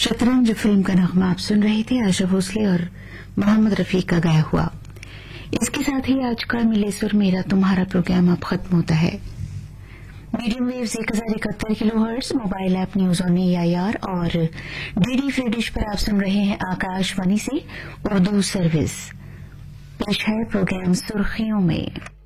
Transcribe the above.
शतरंज फिल्म का नगमा आप सुन रहे थे आशा भोसले और मोहम्मद रफी का गाया हुआ। इसके साथ ही आज का मिले सुर मेरा तुम्हारा प्रोग्राम अब खत्म होता है। Medium waves 1071 kilohertz, mobile app news on AIR और डीडी फ्री डिश पर आप सुन रहे हैं आकाशवाणी से उर्दू सर्विस। पेश है प्रोग्राम सुर्खियों में।